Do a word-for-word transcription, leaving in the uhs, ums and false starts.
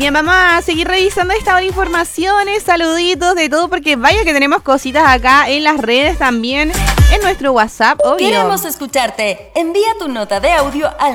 Bien, vamos a seguir revisando esta hora de informaciones, saluditos, de todo, porque vaya que tenemos cositas acá en las redes también, en nuestro WhatsApp, obvio. Queremos escucharte. Envía tu nota de audio al